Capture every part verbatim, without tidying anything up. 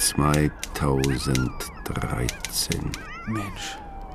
zweitausenddreizehn. Mensch.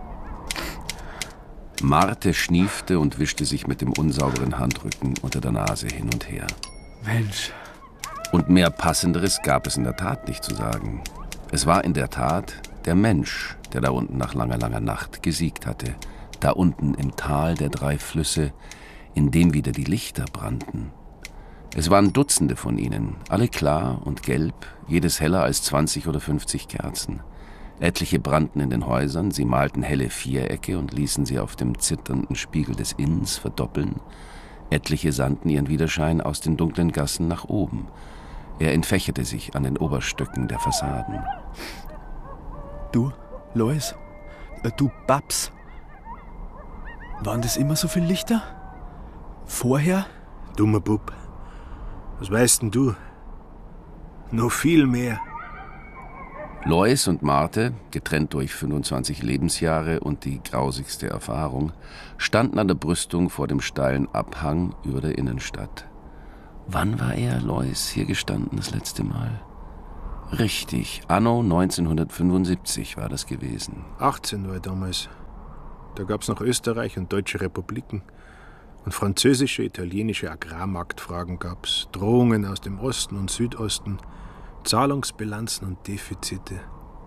Marthe schniefte und wischte sich mit dem unsauberen Handrücken unter der Nase hin und her. Mensch. Und mehr Passenderes gab es in der Tat nicht zu sagen. Es war in der Tat der Mensch, der da unten nach langer, langer Nacht gesiegt hatte. Da unten im Tal der drei Flüsse, in dem wieder die Lichter brannten. Es waren Dutzende von ihnen, alle klar und gelb, jedes heller als zwanzig oder fünfzig Kerzen. Etliche brannten in den Häusern, sie malten helle Vierecke und ließen sie auf dem zitternden Spiegel des Inns verdoppeln. Etliche sandten ihren Widerschein aus den dunklen Gassen nach oben. Er entfächerte sich an den Oberstöcken der Fassaden. Du, Lois, äh, du Babs, waren das immer so viele Lichter? Vorher? Dummer Bub, was weißt denn du? Noch viel mehr. Lois und Marthe, getrennt durch fünfundzwanzig Lebensjahre und die grausigste Erfahrung, standen an der Brüstung vor dem steilen Abhang über der Innenstadt. Wann war er, Lois, hier gestanden das letzte Mal? Richtig, anno neunzehnhundertfünfundsiebzig war das gewesen. achtzehn war ich damals. Da gab's noch Österreich und deutsche Republiken. Und französische, italienische Agrarmarktfragen gab's. Drohungen aus dem Osten und Südosten. Zahlungsbilanzen und Defizite.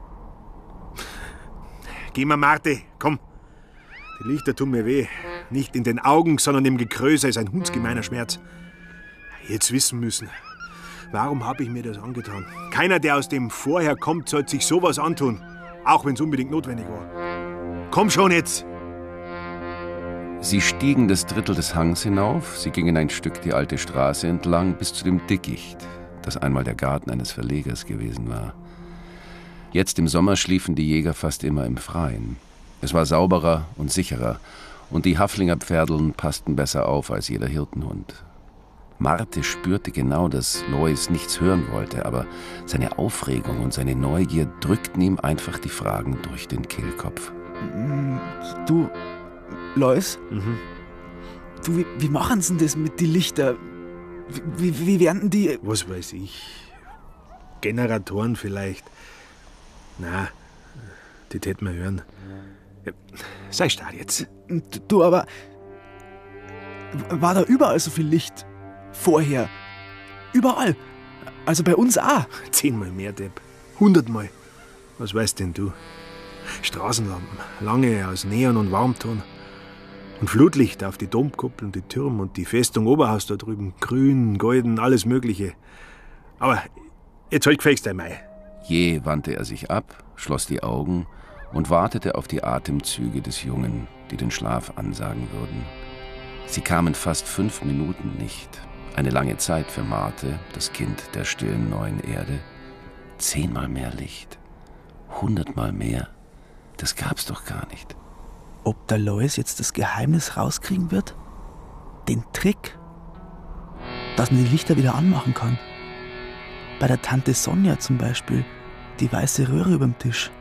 Geh mal, Marthe, komm. Die Lichter tun mir weh. Nicht in den Augen, sondern im Gekröse ist ein hundsgemeiner Schmerz. Jetzt wissen müssen. Warum habe ich mir das angetan? Keiner, der aus dem Vorher kommt, sollte sich sowas antun. Auch wenn es unbedingt notwendig war. Komm schon jetzt! Sie stiegen das Drittel des Hangs hinauf, sie gingen ein Stück die alte Straße entlang bis zu dem Dickicht, das einmal der Garten eines Verlegers gewesen war. Jetzt im Sommer schliefen die Jäger fast immer im Freien. Es war sauberer und sicherer, und die Haflinger Pferdeln passten besser auf als jeder Hirtenhund. Marthe spürte genau, dass Lois nichts hören wollte, aber seine Aufregung und seine Neugier drückten ihm einfach die Fragen durch den Kehlkopf. Du, Lois? Mhm. Du, wie, wie machen sie denn das mit den Lichtern? Wie, wie, wie werden die... Was weiß ich. Generatoren vielleicht. Na, das hätten wir hören. Ja, sei stark jetzt. Du, aber... War da überall so viel Licht? Vorher? Überall? Also bei uns auch? Zehnmal mehr, Depp. Hundertmal. Was weißt denn du? Straßenlampen, lange aus Neon und Warmton. Und Flutlicht auf die Domkuppeln, die Türme und die Festung Oberhaus da drüben. Grün, golden, alles Mögliche. Aber jetzt halt gefälligst einmal. Jäh wandte er sich ab, schloss die Augen und wartete auf die Atemzüge des Jungen, die den Schlaf ansagen würden. Sie kamen fast fünf Minuten nicht. Eine lange Zeit für Marthe, das Kind der stillen neuen Erde. Zehnmal mehr Licht. Hundertmal mehr. Das gab's doch gar nicht. Ob der Lois jetzt das Geheimnis rauskriegen wird? Den Trick? Dass man die Lichter wieder anmachen kann. Bei der Tante Sonja zum Beispiel. Die weiße Röhre überm Tisch.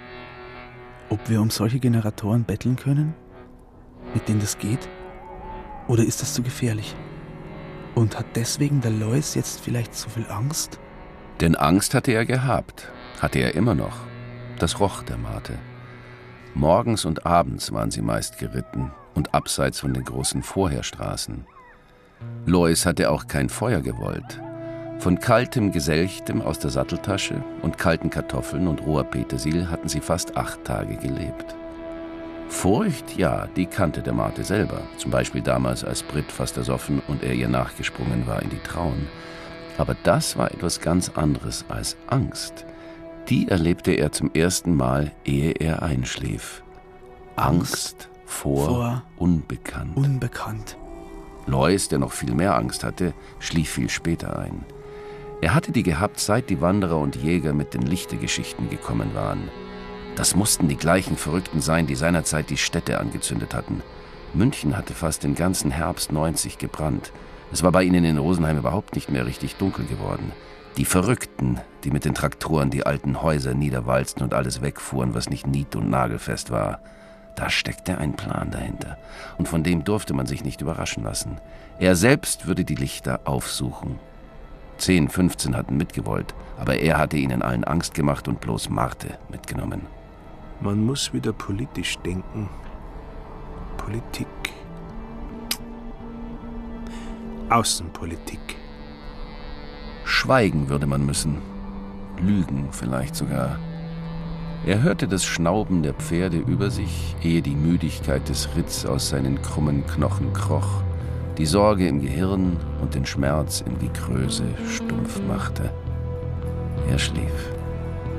Ob wir um solche Generatoren betteln können? Mit denen das geht? Oder ist das zu gefährlich? Und hat deswegen der Lois jetzt vielleicht so viel Angst? Denn Angst hatte er gehabt. Hatte er immer noch. Das roch der Marthe. Morgens und abends waren sie meist geritten und abseits von den großen Vorherstraßen. Lois hatte auch kein Feuer gewollt. Von kaltem Geselchtem aus der Satteltasche und kalten Kartoffeln und roher Petersil hatten sie fast acht Tage gelebt. Furcht, ja, die kannte der Marthe selber, zum Beispiel damals, als Britt fast ersoffen und er ihr nachgesprungen war in die Traun. Aber das war etwas ganz anderes als Angst. Die erlebte er zum ersten Mal, ehe er einschlief. Angst vor, vor Unbekannt. Unbekannt. Lois, der noch viel mehr Angst hatte, schlief viel später ein. Er hatte die gehabt, seit die Wanderer und Jäger mit den Lichtergeschichten gekommen waren. Das mussten die gleichen Verrückten sein, die seinerzeit die Städte angezündet hatten. München hatte fast den ganzen Herbst neunzig gebrannt. Es war bei ihnen in Rosenheim überhaupt nicht mehr richtig dunkel geworden. Die Verrückten, die mit den Traktoren die alten Häuser niederwalzten und alles wegfuhren, was nicht nied- und nagelfest war. Da steckte ein Plan dahinter. Und von dem durfte man sich nicht überraschen lassen. Er selbst würde die Lichter aufsuchen. Zehn, fünfzehn hatten mitgewollt, Aber er hatte ihnen allen Angst gemacht und bloß Marthe mitgenommen. Man muss wieder politisch denken. Politik. Außenpolitik. Schweigen würde man müssen. Lügen vielleicht sogar. Er hörte das Schnauben der Pferde über sich, ehe die Müdigkeit des Ritts aus seinen krummen Knochen kroch, die Sorge im Gehirn und den Schmerz in die Größe stumpf machte. Er schlief.